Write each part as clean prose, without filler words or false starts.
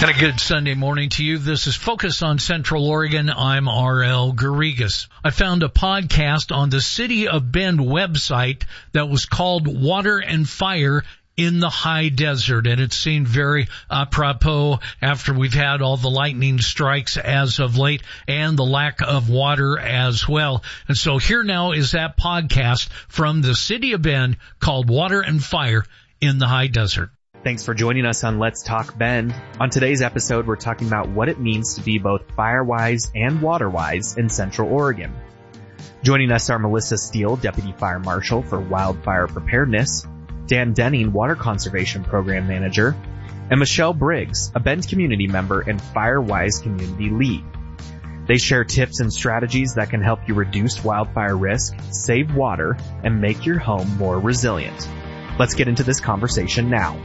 And a good Sunday morning to you. This is Focus on Central Oregon. I'm R.L. Garrigas. I found a podcast on the City of Bend website that was called Water and Fire in the High Desert, and it seemed very apropos after we've had all the lightning strikes as of late and the lack of water as well. And so here now is that podcast from the City of Bend called Water and Fire in the High Desert. Thanks for joining us on Let's Talk Bend. On today's episode, we're talking about what it means to be both fire-wise and water-wise in Central Oregon. Joining us are Melissa Steele, Deputy Fire Marshal for Wildfire Preparedness, Dan Denning, Water Conservation Program Manager, and Michelle Briggs, a Bend community member and FireWise Community Lead. They share tips and strategies that can help you reduce wildfire risk, save water, and make your home more resilient. Let's get into this conversation now.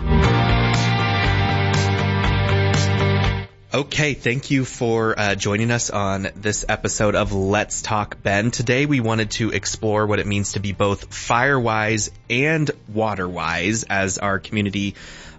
Okay, thank you for joining us on this episode of Let's Talk Bend. Today we wanted to explore what it means to be both fire-wise and water-wise as our community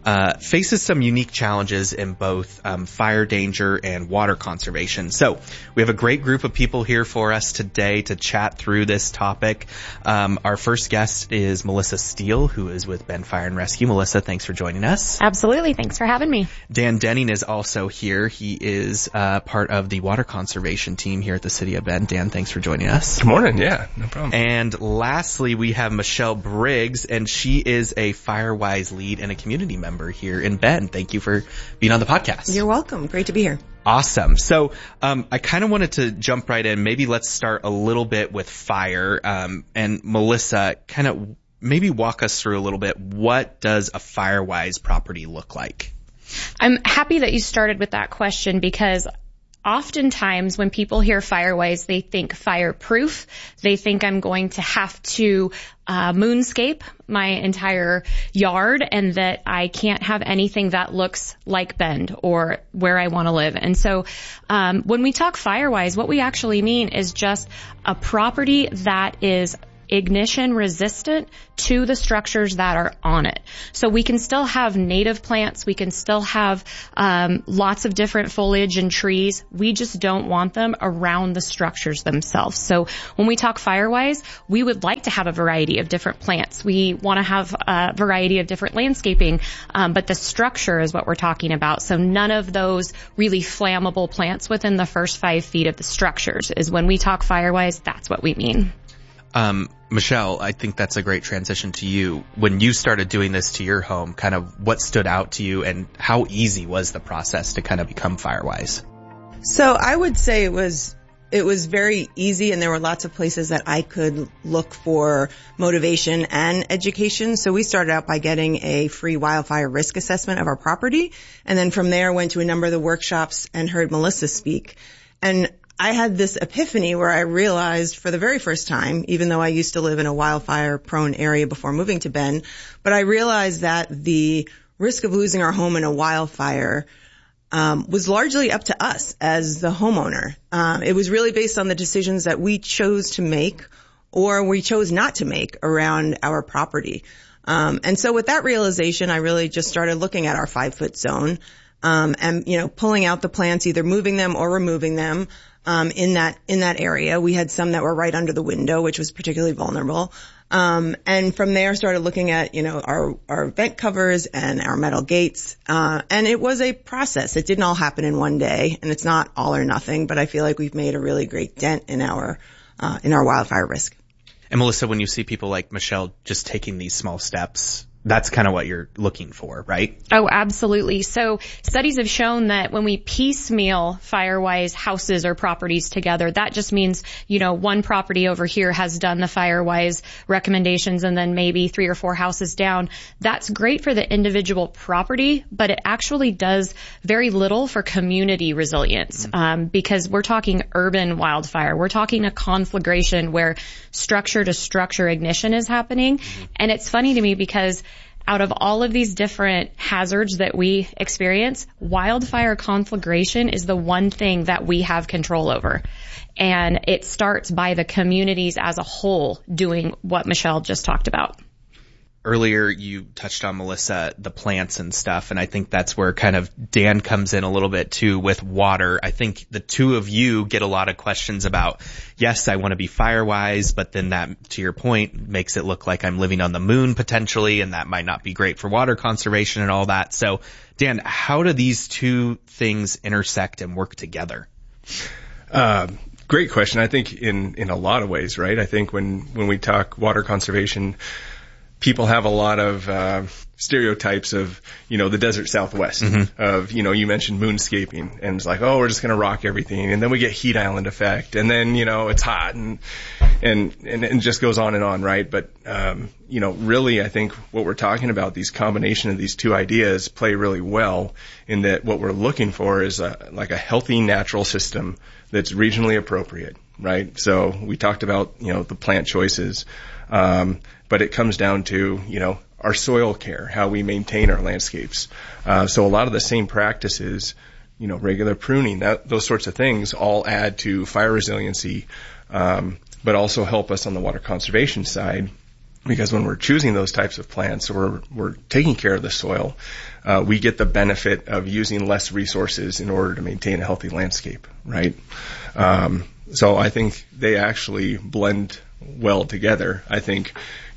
faces some unique challenges in both fire danger and water conservation. So we have a great group of people here for us today to chat through this topic. Our first guest is Melissa Steele, who is with Bend Fire and Rescue. Melissa, thanks for joining us. Absolutely. Thanks for having me. Dan Denning is also here. He is part of the water conservation team here at the City of Bend. Dan, thanks for joining us. Good morning. Yeah, no problem. And lastly, we have Michelle Briggs, and she is a FireWise lead and a community member here in Bend. Thank you for being on the podcast. You're welcome. Great to be here. Awesome. So I kind of wanted to jump right in. Maybe let's start a little bit with fire. And Melissa, kind of maybe walk us through a little bit. What does a FireWise property look like? I'm happy that you started with that question because oftentimes when people hear FireWise, they think fireproof. They think I'm going to have to moonscape my entire yard and that I can't have anything that looks like Bend or where I want to live. And so when we talk FireWise, what we actually mean is just a property that is ignition resistant to the structures that are on it. So we can still have native plants. We can still have lots of different foliage and trees. We just don't want them around the structures themselves. So when we talk FireWise, we would like to have a variety of different plants. We want to have a variety of different landscaping, but the structure is what we're talking about. So none of those really flammable plants within the first 5 feet of the structures is when we talk FireWise, that's what we mean. Michelle, I think that's a great transition to you. When you started doing this to your home, kind of what stood out to you and how easy was the process to kind of become FireWise? So I would say it was very easy, and there were lots of places that I could look for motivation and education. So we started out by getting a free wildfire risk assessment of our property, and then from there went to a number of the workshops and heard Melissa speak. And I had this epiphany where I realized for the very first time, even though I used to live in a wildfire-prone area before moving to Bend, but I realized that the risk of losing our home in a wildfire was largely up to us as the homeowner. It was really based on the decisions that we chose to make or we chose not to make around our property. And so with that realization, I really just started looking at our 5-foot zone and pulling out the plants, either moving them or removing them. In that area, we had some that were right under the window, which was particularly vulnerable. And from there started looking at, our vent covers and our metal gates. And it was a process. It didn't all happen in one day, and it's not all or nothing, but I feel like we've made a really great dent in our wildfire risk. And Melissa, when you see people like Michelle just taking these small steps, that's kind of what you're looking for, right? Oh, absolutely. So studies have shown that when we piecemeal FireWise houses or properties together, that just means, one property over here has done the FireWise recommendations and then maybe 3 or 4 houses down. That's great for the individual property, but it actually does very little for community resilience, because we're talking urban wildfire. We're talking a conflagration where structure to structure ignition is happening. And it's funny to me because out of all of these different hazards that we experience, wildfire conflagration is the one thing that we have control over. And it starts by the communities as a whole doing what Michelle just talked about. earlier you touched on, Melissa, the plants and stuff, and I think that's where kind of Dan comes in a little bit too with water. I think the two of you get a lot of questions about, yes, I want to be fire-wise, but then that, to your point, makes it look like I'm living on the moon potentially, and that might not be great for water conservation and all that. So, Dan, how do these two things intersect and work together? Great question. I think in a lot of ways, right? I think when we talk water conservation, people have a lot of stereotypes of, the desert Southwest, of, you mentioned moonscaping, and it's like, oh, we're just going to rock everything. And then we get heat island effect, and then, it's hot and it just goes on, right? But, really, I think what we're talking about, these combination of these two ideas play really well in that what we're looking for is like a healthy natural system that's regionally appropriate, right? So we talked about, the plant choices, but it comes down to, our soil care, how we maintain our landscapes. So a lot of the same practices, regular pruning, those sorts of things all add to fire resiliency, but also help us on the water conservation side. Because when we're choosing those types of plants, or we're taking care of the soil, we get the benefit of using less resources in order to maintain a healthy landscape, right? So I think they actually blend well together. I think,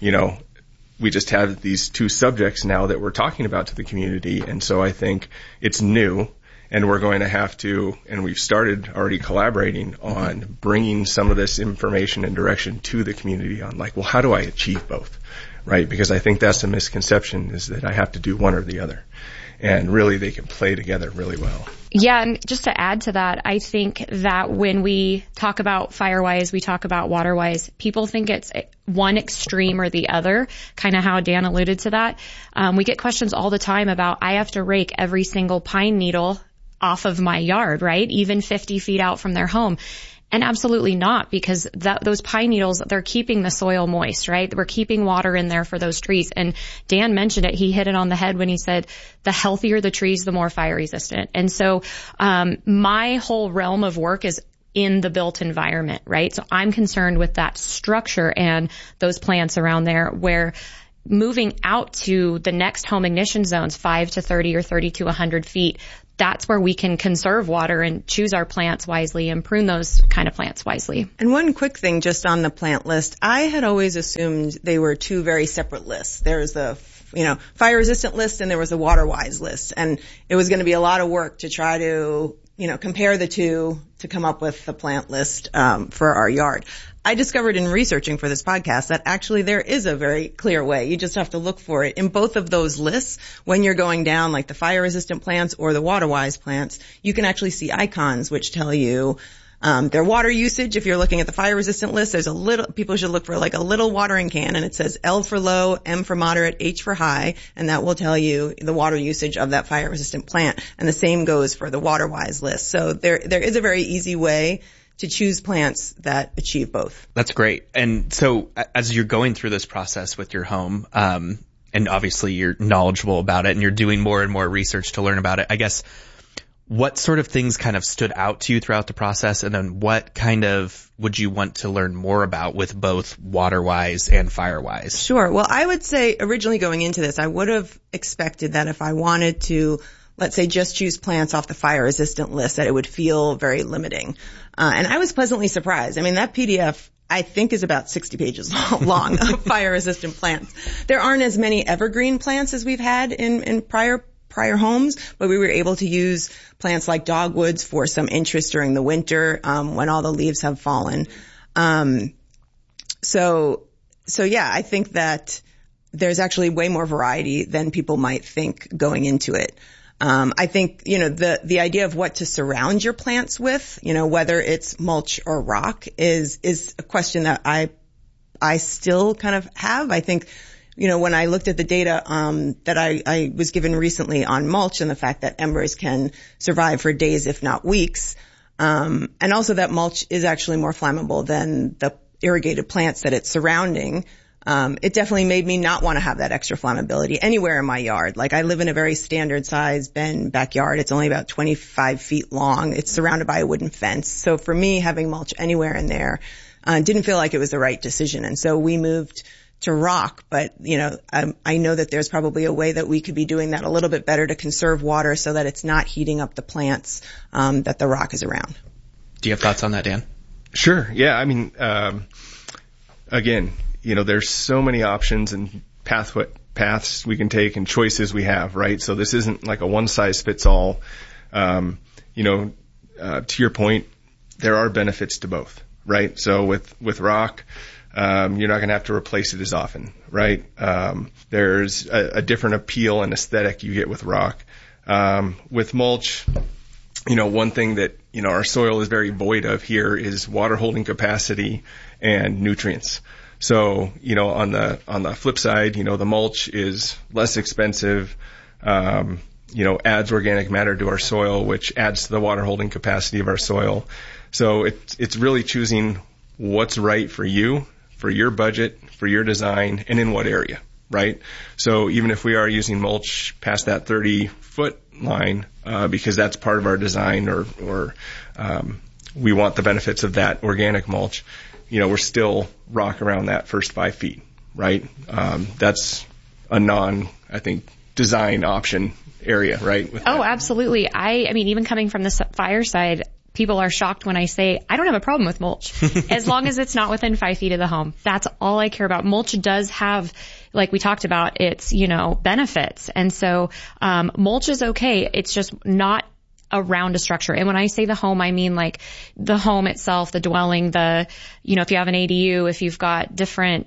we just have these two subjects now that we're talking about to the community, and so I think it's new, and we're going to have to, and we've started already collaborating on bringing some of this information and direction to the community on like, well, how do I achieve both, right? Because I think that's a misconception, is that I have to do one or the other. And really, they can play together really well. Yeah, and just to add to that, I think that when we talk about fire-wise, we talk about water-wise, people think it's one extreme or the other, kind of how Dan alluded to that. We get questions all the time about, I have to rake every single pine needle off of my yard, right? Even 50 feet out from their home. And absolutely not, because those pine needles, they're keeping the soil moist, right? We're keeping water in there for those trees. And Dan mentioned it. He hit it on the head when he said the healthier the trees, the more fire resistant. And so, my whole realm of work is in the built environment, right? So I'm concerned with that structure and those plants around there, where moving out to the next home ignition zones, 5 to 30 or 30 to 100 feet, that's where we can conserve water and choose our plants wisely and prune those kind of plants wisely. And one quick thing just on the plant list, I had always assumed they were two very separate lists. There's the, fire resistant list and there was a water wise list. And it was going to be a lot of work to try to, compare the two to come up with the plant list, for our yard. I discovered in researching for this podcast that actually there is a very clear way. You just have to look for it. In both of those lists, when you're going down like the fire-resistant plants or the water-wise plants, you can actually see icons which tell you their water usage. If you're looking at the fire-resistant list, there's people should look for like a little watering can, and it says L for low, M for moderate, H for high, and that will tell you the water usage of that fire-resistant plant. And the same goes for the water-wise list. So there is a very easy way to choose plants that achieve both. That's great. And so as you're going through this process with your home, and obviously you're knowledgeable about it and you're doing more and more research to learn about it, I guess, what sort of things kind of stood out to you throughout the process? And then what kind of would you want to learn more about with both water-wise and fire-wise? Sure. Well, I would say originally going into this, I would have expected that if I wanted to, let's say, just choose plants off the fire-resistant list, that it would feel very limiting. And I was pleasantly surprised. I mean, that PDF, I think, is about 60 pages long of fire-resistant plants. There aren't as many evergreen plants as we've had in prior homes, but we were able to use plants like dogwoods for some interest during the winter, when all the leaves have fallen. So yeah, I think that there's actually way more variety than people might think going into it. I think, the idea of what to surround your plants with, whether it's mulch or rock is a question that I still kind of have. I think, when I looked at the data, that I was given recently on mulch and the fact that embers can survive for days, if not weeks, and also that mulch is actually more flammable than the irrigated plants that it's surrounding. It definitely made me not want to have that extra flammability anywhere in my yard. Like, I live in a very standard size backyard. It's only about 25 feet long. It's surrounded by a wooden fence. So for me, having mulch anywhere in there, didn't feel like it was the right decision. And so we moved rock, but I know that there's probably a way that we could be doing that a little bit better to conserve water so that it's not heating up the plants that the rock is around. Do you have thoughts on that, Dan? Sure. Yeah. I mean, again, there's so many options and paths we can take and choices we have, right? So this isn't like a one size fits all. To your point, there are benefits to both, right? So with rock, you're not going to have to replace it as often, right? There's a different appeal and aesthetic you get with rock. With mulch, one thing that, our soil is very void of here is water holding capacity and nutrients. So, on the flip side, the mulch is less expensive, adds organic matter to our soil, which adds to the water holding capacity of our soil. So it's really choosing what's right for you, for your budget, for your design, and in what area, right? So even if we are using mulch past that 30-foot line, because that's part of our design or we want the benefits of that organic mulch, we're still rock around that first 5 feet, right? That's a I think, design option area, right? Absolutely. I mean, even coming from the fire side, people are shocked when I say, I don't have a problem with mulch. As long as it's not within 5 feet of the home. That's all I care about. Mulch does have, like we talked about, its, benefits. And so, mulch is okay. It's just not around a structure. And when I say the home, I mean like the home itself, the dwelling, if you have an ADU, if you've got different,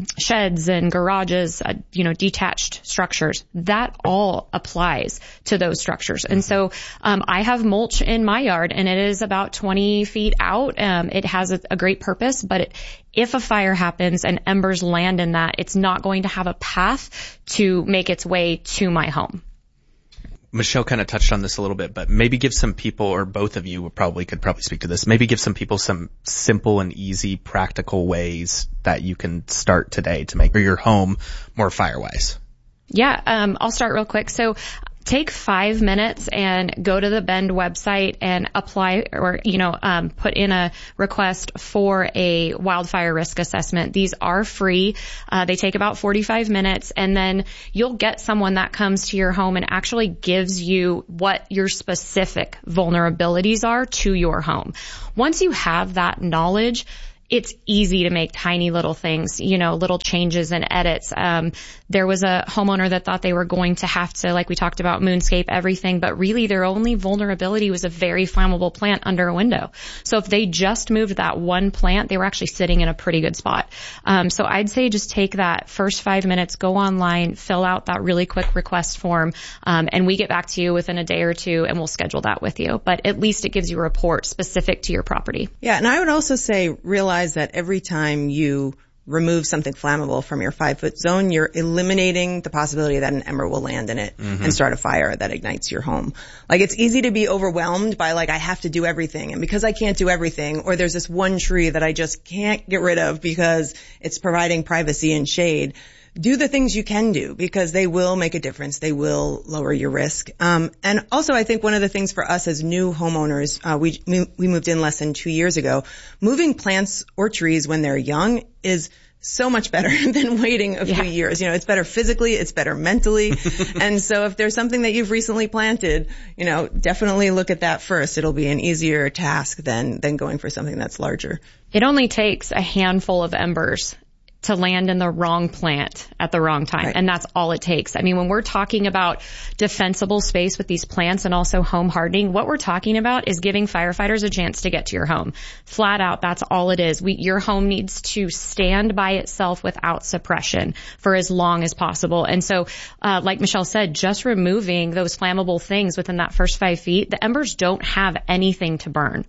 sheds and garages, detached structures, that all applies to those structures. And so, I have mulch in my yard and it is about 20 feet out. It has a great purpose, but if a fire happens and embers land in that, it's not going to have a path to make its way to my home. Michelle kind of touched on this a little bit, but maybe give some people, or both of you could probably speak to this, maybe give some people some simple and easy practical ways that you can start today to make your home more fire-wise. Yeah, I'll start real quick. So take 5 minutes and go to the Bend website and apply or, put in a request for a wildfire risk assessment. These are free. They take about 45 minutes and then you'll get someone that comes to your home and actually gives you what your specific vulnerabilities are to your home. Once you have that knowledge, it's easy to make tiny little things, little changes and edits. There was a homeowner that thought they were going to have to, like we talked about, moonscape everything, but really their only vulnerability was a very flammable plant under a window. So if they just moved that one plant, they were actually sitting in a pretty good spot. So I'd say just take that first 5 minutes, go online, fill out that really quick request form, and we get back to you within a day or two and we'll schedule that with you. But at least it gives you a report specific to your property. Yeah, and I would also say realize that every time you remove something flammable from your 5-foot zone, you're eliminating the possibility that an ember will land in it and start a fire that ignites your home. Like, it's easy to be overwhelmed by I have to do everything. And because I can't do everything, or there's this one tree that I just can't get rid of because it's providing privacy and shade, do the things you can do because they will make a difference. They will lower your risk. And also I think one of the things for us as new homeowners, we moved in less than 2 years ago. Moving plants or trees when they're young is so much better than waiting a few years. It's better physically, it's better mentally. And so if there's something that you've recently planted, definitely look at that first. It'll be an easier task than going for something that's larger. It only takes a handful of embers to land in the wrong plant at the wrong time. Right. And that's all it takes. I mean, when we're talking about defensible space with these plants and also home hardening, what we're talking about is giving firefighters a chance to get to your home. Flat out, that's all it is. Your home needs to stand by itself without suppression for as long as possible. And so, like Michelle said, just removing those flammable things within that first 5 feet, the embers don't have anything to burn.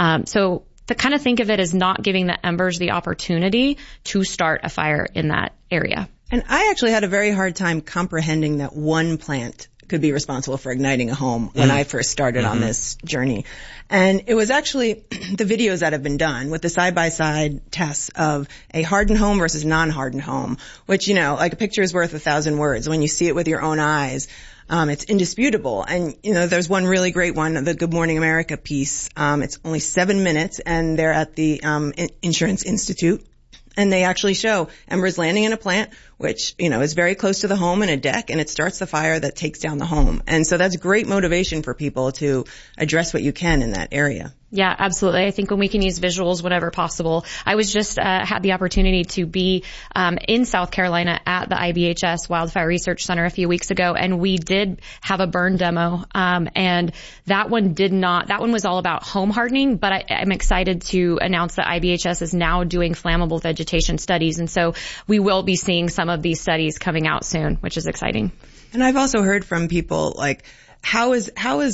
So to kind of think of it as not giving the embers the opportunity to start a fire in that area. And I actually had a very hard time comprehending that one plant could be responsible for igniting a home when I first started on this journey. And it was actually the videos that have been done with the side-by-side tests of a hardened home versus non-hardened home, which, like a picture is worth 1,000 words. When you see it with your own eyes, it's indisputable. And, there's one really great one, the Good Morning America piece. It's only 7 minutes and they're at the Insurance Institute. And they actually show embers landing in a plant, which, is very close to the home and a deck, and it starts the fire that takes down the home. And so that's great motivation for people to address what you can in that area. Yeah, absolutely. I think when we can use visuals whenever possible. I was just had the opportunity to be in South Carolina at the IBHS Wildfire Research Center a few weeks ago, and we did have a burn demo. And that one was all about home hardening, but I'm excited to announce that IBHS is now doing flammable vegetation studies. And so we will be seeing some of these studies coming out soon, which is exciting. And I've also heard from people like, how is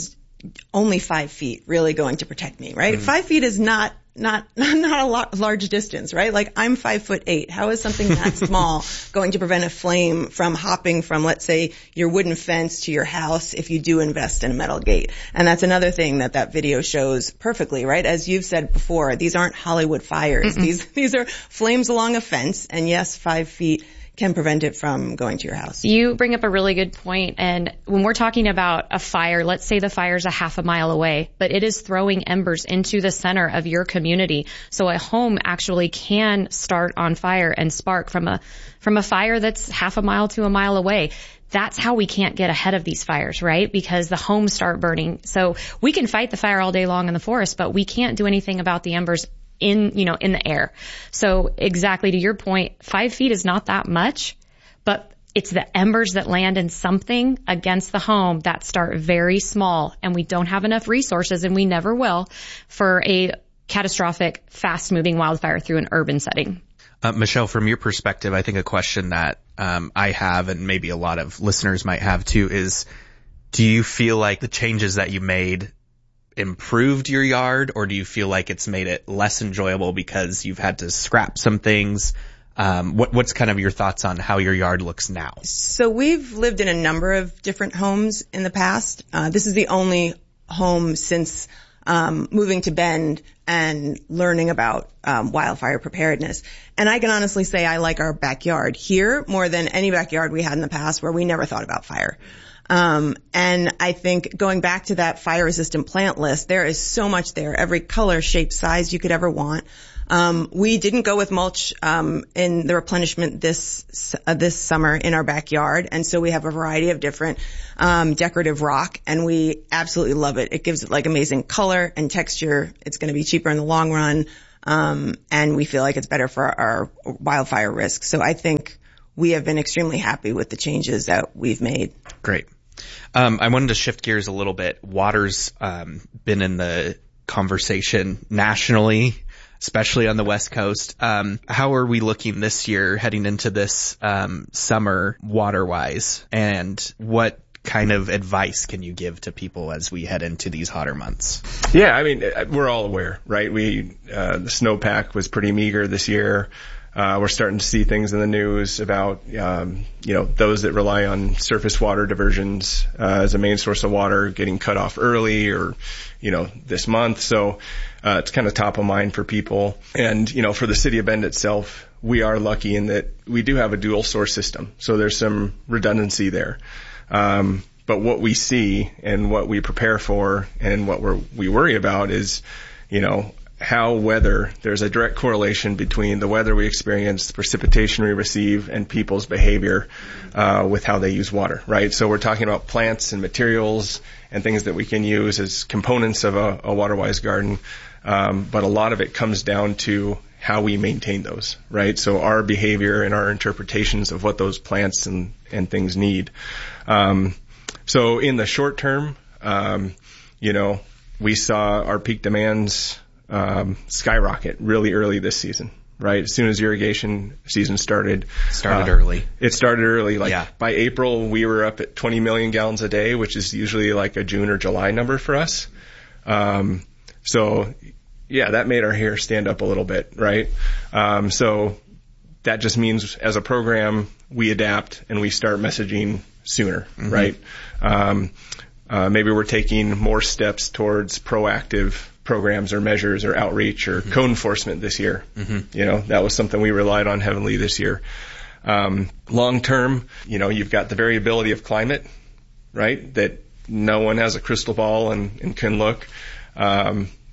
only 5 feet really going to protect me, right? 5 feet is not a large distance, right? Like I'm 5'8". How is something that small going to prevent a flame from hopping from, let's say, your wooden fence to your house if you do invest in a metal gate? And that's another thing that video shows perfectly, right? As you've said before, these aren't Hollywood fires. These are flames along a fence. And yes, 5 feet can prevent it from going to your house. You bring up a really good point. And when we're talking about a fire, let's say the fire's a half a mile away, but it is throwing embers into the center of your community. So a home actually can start on fire and spark from a fire that's half a mile to a mile away. That's how we can't get ahead of these fires, right? Because the homes start burning. So we can fight the fire all day long in the forest, but we can't do anything about the embers in the air. So exactly to your point, 5 feet is not that much, but it's the embers that land in something against the home that start very small, and we don't have enough resources, and we never will, for a catastrophic, fast-moving wildfire through an urban setting. Michelle, from your perspective, I think a question that I have, and maybe a lot of listeners might have too, is do you feel like the changes that you made improved your yard, or do you feel like it's made it less enjoyable because you've had to scrap some things? What's kind of your thoughts on how your yard looks now? So we've lived in a number of different homes in the past. This is the only home since moving to Bend and learning about wildfire preparedness. And I can honestly say I like our backyard here more than any backyard we had in the past where we never thought about fire. And I think going back to that fire resistant plant list, there is so much there, every color, shape, size you could ever want. We didn't go with mulch, in the replenishment this summer in our backyard. And so we have a variety of different, decorative rock, and we absolutely love it. It gives it like amazing color and texture. It's going to be cheaper in the long run. And we feel like it's better for our wildfire risk. So I think we have been extremely happy with the changes that we've made. Great. I wanted to shift gears a little bit. Water's been in the conversation nationally, especially on the West Coast. How are we looking this year heading into this summer water-wise? And what kind of advice can you give to people as we head into these hotter months? Yeah, I mean, we're all aware, right? The snowpack was pretty meager this year. We're starting to see things in the news about, those that rely on surface water diversions, as a main source of water getting cut off early or, this month. So, it's kind of top of mind for people. And, for the city of Bend itself, we are lucky in that we do have a dual source system. So there's some redundancy there. But what we see and what we prepare for and what we worry about is, how there's a direct correlation between the weather we experience, the precipitation we receive, and people's behavior with how they use water, right? So we're talking about plants and materials and things that we can use as components of a water-wise garden, but a lot of it comes down to how we maintain those, right? So our behavior and our interpretations of what those plants and things need. So in the short term, we saw our peak demands skyrocket really early this season, right? As soon as irrigation season started early. It started early. By April, we were up at 20 million gallons a day, which is usually like a June or July number for us. So yeah, that made our hair stand up a little bit, right? So that just means as a program, we adapt and we start messaging sooner, right? Maybe we're taking more steps towards proactive programs or measures or outreach or code enforcement this year. That was something we relied on heavily this year. Long term, you've got the variability of climate, right? That no one has a crystal ball and can look.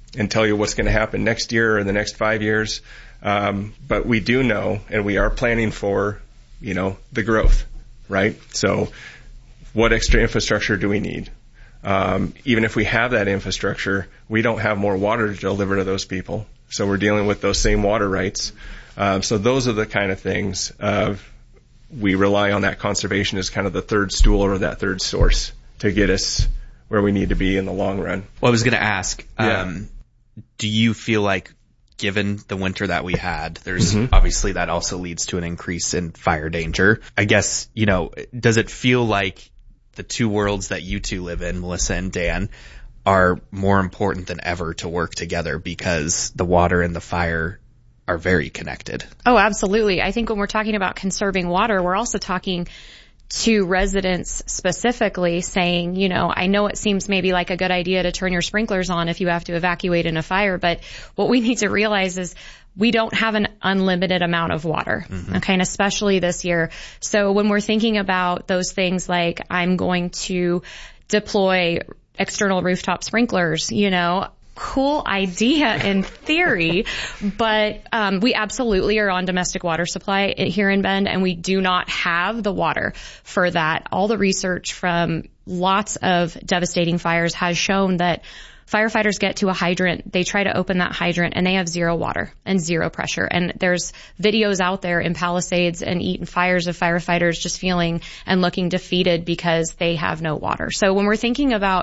tell you what's going to happen next year or the next 5 years. But we do know, and we are planning for, the growth, right? So what extra infrastructure do we need? Even if we have that infrastructure, we don't have more water to deliver to those people. So we're dealing with those same water rights. So those are the kind of things we rely on that conservation as kind of the third stool or that third source to get us where we need to be in the long run. Well, I was going to ask, do you feel like, given the winter that we had, there's obviously that also leads to an increase in fire danger. I guess, does it feel like the two worlds that you two live in, Melissa and Dan, are more important than ever to work together because the water and the fire are very connected? Oh, absolutely. I think when we're talking about conserving water, we're also talking to residents specifically saying, I know it seems maybe like a good idea to turn your sprinklers on if you have to evacuate in a fire, but what we need to realize is we don't have an unlimited amount of water, okay, and especially this year. So when we're thinking about those things like I'm going to deploy external rooftop sprinklers, cool idea in theory, but we absolutely are on domestic water supply here in Bend, and we do not have the water for that. All the research from lots of devastating fires has shown that firefighters get to a hydrant, they try to open that hydrant, and they have zero water and zero pressure. And there's videos out there in Palisades and Eaton fires of firefighters just feeling and looking defeated because they have no water. So when we're thinking about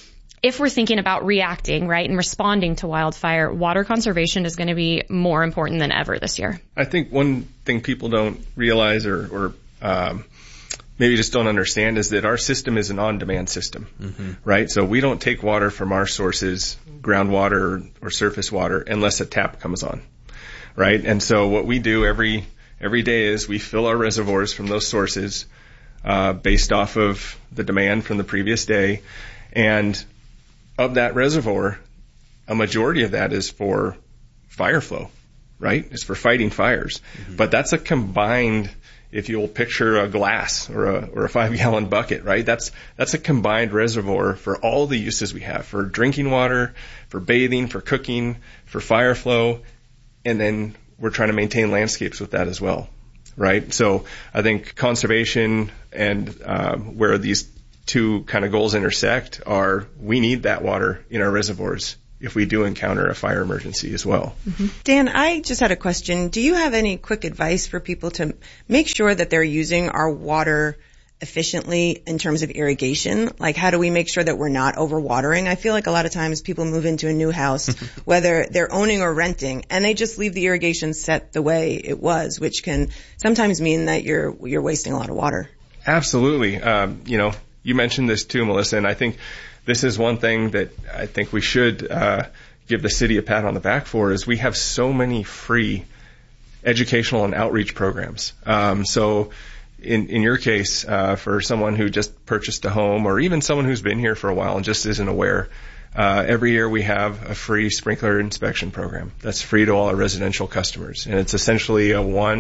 reacting, right, and responding to wildfire, water conservation is going to be more important than ever this year. I think one thing people don't realize or maybe just don't understand is that our system is an on-demand system, right? So we don't take water from our sources, groundwater or surface water, unless a tap comes on, right? And so what we do every day is we fill our reservoirs from those sources based off of the demand from the previous day. And of that reservoir, a majority of that is for fire flow, right? It's for fighting fires. But that's a combined, if you'll picture a glass or a 5-gallon bucket, right? That's a combined reservoir for all the uses we have, for drinking water, for bathing, for cooking, for fire flow. And then we're trying to maintain landscapes with that as well, right? So I think conservation and where these two kind of goals intersect are we need that water in our reservoirs if we do encounter a fire emergency as well. Dan, I just had a question. Do you have any quick advice for people to make sure that they're using our water efficiently in terms of irrigation? Like, how do we make sure that we're not overwatering? I feel like a lot of times people move into a new house, whether they're owning or renting, and they just leave the irrigation set the way it was, which can sometimes mean that you're wasting a lot of water. Absolutely. You mentioned this too, Melissa, and I think this is one thing that I think we should give the city a pat on the back for is we have so many free educational and outreach programs. So in your case, for someone who just purchased a home or even someone who's been here for a while and just isn't aware, every year we have a free sprinkler inspection program that's free to all our residential customers. And it's essentially a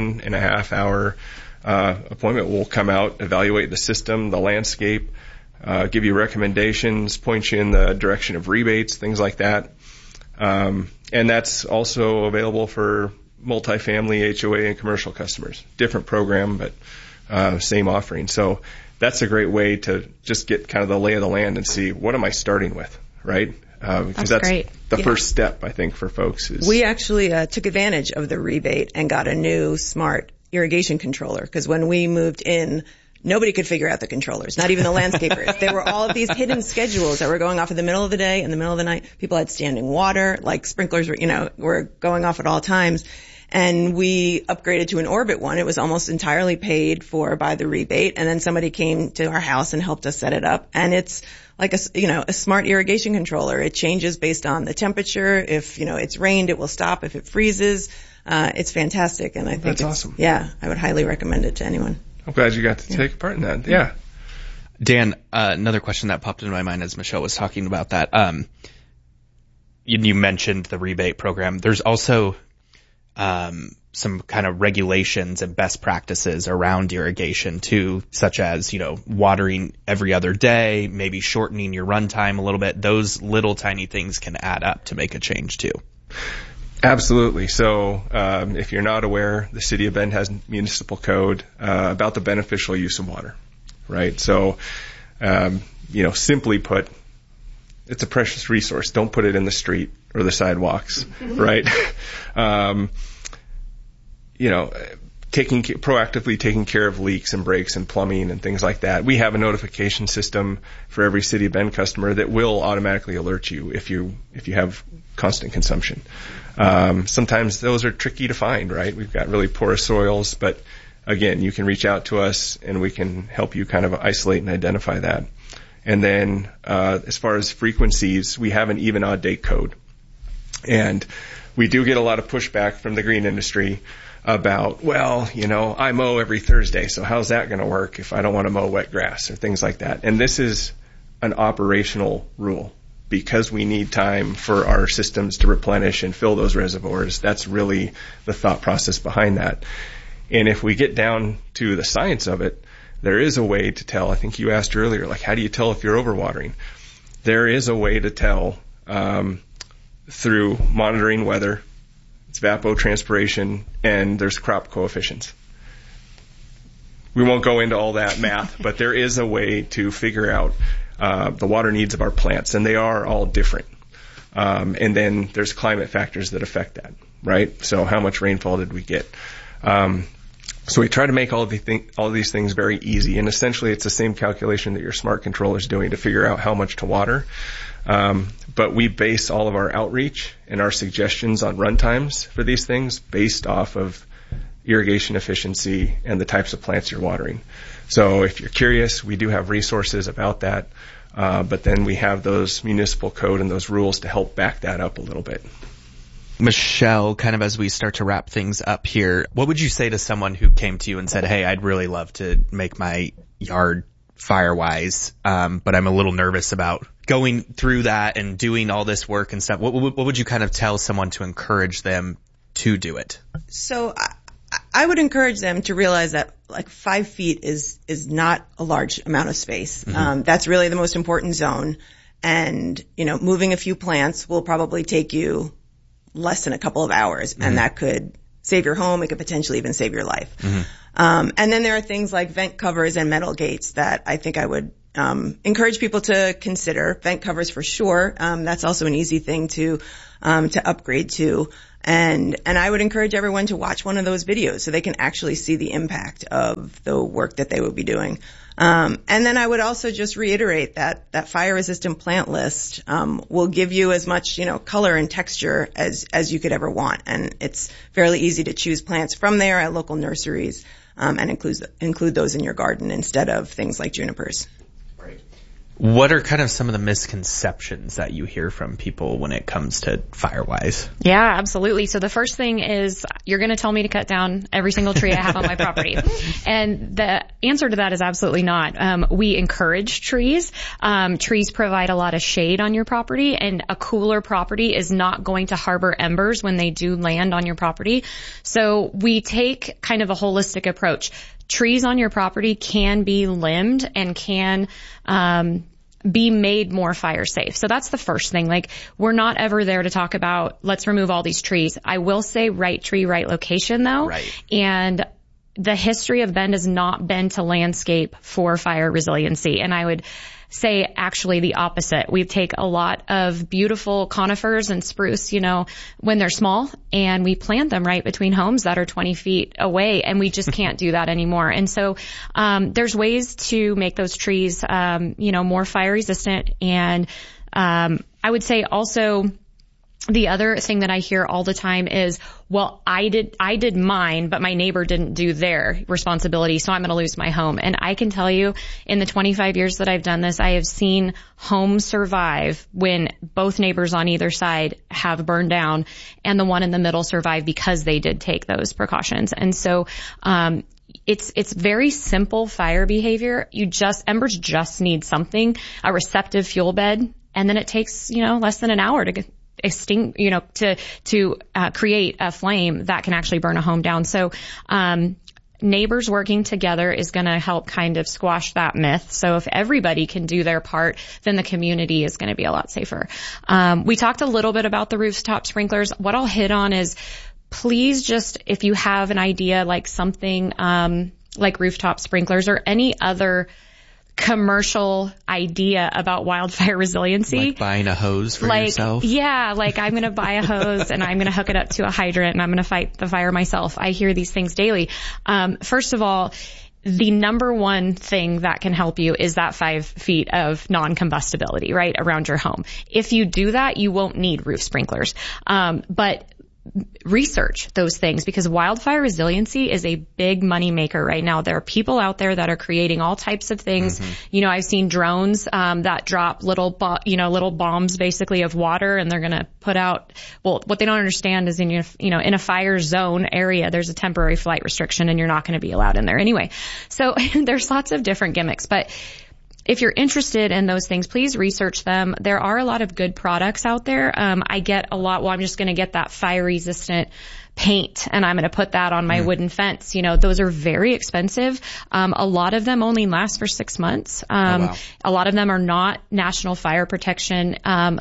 1.5 hour appointment. We'll come out, evaluate the system, the landscape, give you recommendations, point you in the direction of rebates, things like that. And that's also available for multifamily, HOA, and commercial customers. Different program, but same offering. So that's a great way to just get kind of the lay of the land and see what am I starting with, right? Because that's great. The first step, I think, for folks. Is we actually took advantage of the rebate and got a new smart irrigation controller, because when we moved in, nobody could figure out the controllers, not even the landscapers. There were all of these hidden schedules that were going off in the middle of the day, in the middle of the night. People had standing water, like sprinklers were going off at all times. And we upgraded to an Orbit one. It was almost entirely paid for by the rebate. And then somebody came to our house and helped us set it up. And it's like a smart irrigation controller. It changes based on the temperature. If, it's rained, it will stop. If it freezes, it's fantastic. And I think that's awesome. Yeah, I would highly recommend it to anyone. I'm glad you got to take part in that. Yeah. Dan, another question that popped into my mind as Michelle was talking about that. You mentioned the rebate program. There's also, some kind of regulations and best practices around irrigation too, such as, watering every other day, maybe shortening your run time a little bit. Those little tiny things can add up to make a change too. Absolutely. So, if you're not aware, the City of Bend has municipal code, about the beneficial use of water, right? So, simply put, it's a precious resource. Don't put it in the street or the sidewalks, right? Proactively taking care of leaks and breaks and plumbing and things like that. We have a notification system for every City of Bend customer that will automatically alert you if you have constant consumption. Sometimes those are tricky to find, right? We've got really porous soils, but again, you can reach out to us and we can help you kind of isolate and identify that. And then, as far as frequencies, we have an even odd date code. And we do get a lot of pushback from the green industry about, I mow every Thursday, so how's that going to work if I don't want to mow wet grass or things like that? And this is an operational rule because we need time for our systems to replenish and fill those reservoirs. That's really the thought process behind that. And if we get down to the science of it, there is a way to tell. I think you asked earlier, how do you tell if you're overwatering? There is a way to tell through monitoring weather. It's evapotranspiration, and there's crop coefficients. We won't go into all that math, but there is a way to figure out the water needs of our plants, and they are all different. And then there's climate factors that affect that, right? So how much rainfall did we get? So we try to make all of these things very easy, and essentially it's the same calculation that your smart controller is doing to figure out how much to water. But we base all of our outreach and our suggestions on run times for these things based off of irrigation efficiency and the types of plants you're watering. So if you're curious, we do have resources about that, but then we have those municipal code and those rules to help back that up a little bit. Michelle, kind of as we start to wrap things up here, what would you say to someone who came to you and said, hey, I'd really love to make my yard Firewise, but I'm a little nervous about going through that and doing all this work and stuff. What would you kind of tell someone to encourage them to do it? So I would encourage them to realize that 5 feet is not a large amount of space. Mm-hmm. That's really the most important zone. And, moving a few plants will probably take you less than a couple of hours. Mm-hmm. And that could save your home. It could potentially even save your life. Mm-hmm. And then there are things like vent covers and metal gates that I think I would encourage people to consider. Vent covers for sure. That's also an easy thing to upgrade to. And I would encourage everyone to watch one of those videos so they can actually see the impact of the work that they would be doing. And then I would also just reiterate that fire resistant plant list will give you as much, color and texture as you could ever want. And it's fairly easy to choose plants from there at local nurseries, and include those in your garden instead of things like junipers. What are kind of some of the misconceptions that you hear from people when it comes to Firewise? Yeah, absolutely. So the first thing is you're going to tell me to cut down every single tree I have on my property. And the answer to that is absolutely not. We encourage trees. Trees provide a lot of shade on your property, and a cooler property is not going to harbor embers when they do land on your property. So we take kind of a holistic approach. Trees on your property can be limbed and can be made more fire safe. So that's the first thing. We're not ever there to talk about, let's remove all these trees. I will say right tree, right location though. Right. And the history of Bend has not been to landscape for fire resiliency. And I would say actually the opposite. We take a lot of beautiful conifers and spruce, when they're small, and we plant them right between homes that are 20 feet away, and we just can't do that anymore. And so there's ways to make those trees, more fire resistant. And I would say also the other thing that I hear all the time is, well, I did mine, but my neighbor didn't do their responsibility, so I'm going to lose my home. And I can tell you, in the 25 years that I've done this, I have seen homes survive when both neighbors on either side have burned down, and the one in the middle survived because they did take those precautions. And so, it's very simple fire behavior. Embers just need something, a receptive fuel bed, and then it takes, less than an hour to create a flame that can actually burn a home down. So, neighbors working together is going to help kind of squash that myth. So if everybody can do their part, then the community is going to be a lot safer. We talked a little bit about the rooftop sprinklers. What I'll hit on is, please just, if you have an idea like something, like rooftop sprinklers or any other commercial idea about wildfire resiliency. Like buying a hose for yourself? Yeah, like I'm going to buy a hose and I'm going to hook it up to a hydrant and I'm going to fight the fire myself. I hear these things daily. First of all, the number one thing that can help you is that 5 feet of non-combustibility, right, around your home. If you do that, you won't need roof sprinklers. But research those things, because wildfire resiliency is a big money maker right now. There are people out there that are creating all types of things. Mm-hmm. I've seen drones that drop little bombs basically of water, and they're going to put out, well, what they don't understand is in a fire zone area, there's a temporary flight restriction and you're not going to be allowed in there anyway. So there's lots of different gimmicks, but if you're interested in those things, please research them. There are a lot of good products out there. I get a lot, I'm just going to get that fire resistant paint and I'm going to put that on my wooden fence. Those are very expensive. A lot of them only last for 6 months. A lot of them are not National Fire Protection,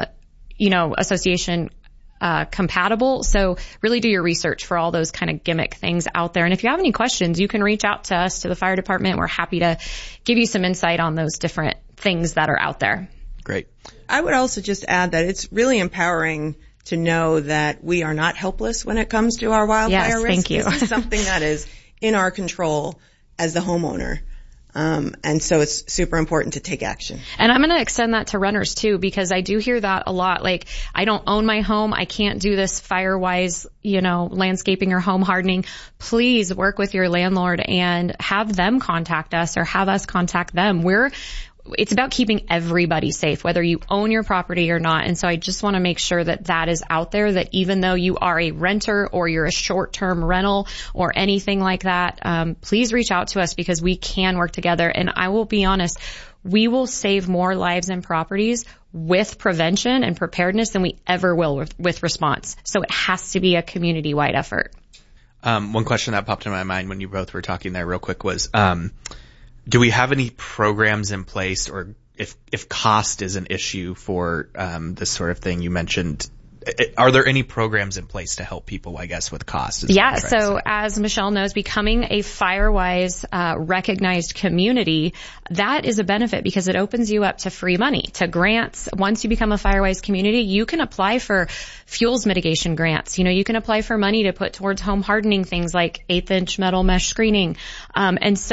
Association compatible. So really do your research for all those kind of gimmick things out there. And if you have any questions, you can reach out to us, to the fire department. We're happy to give you some insight on those different things that are out there. Great. I would also just add that it's really empowering to know that we are not helpless when it comes to our wildfire risk. Thank you. This is something that is in our control as the homeowner. And so it's super important to take action. And I'm going to extend that to renters too, because I do hear that a lot. Like, I don't own my home. I can't do this fire-wise, landscaping or home hardening. Please work with your landlord and have them contact us or have us contact them. It's about keeping everybody safe, whether you own your property or not. And so I just want to make sure that that is out there, that even though you are a renter or you're a short-term rental or anything like that, please reach out to us, because we can work together. And I will be honest, we will save more lives and properties with prevention and preparedness than we ever will with response. So it has to be a community-wide effort. One question that popped in my mind when you both were talking there real quick was, do we have any programs in place, or if cost is an issue for this sort of thing you mentioned, are there any programs in place to help people, I guess, with cost? Yeah, so as Michelle knows, becoming a FireWise recognized community, that is a benefit because it opens you up to free money, to grants. Once you become a FireWise community, you can apply for fuels mitigation grants. You can apply for money to put towards home hardening things like 1/8 inch metal mesh screening. And so